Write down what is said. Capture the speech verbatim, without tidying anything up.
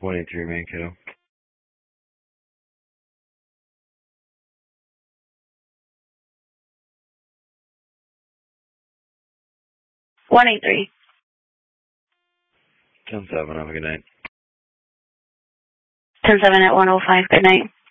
one eight three Mankato. one eight three. ten seven, have a good night. ten seven at one oh five, good night.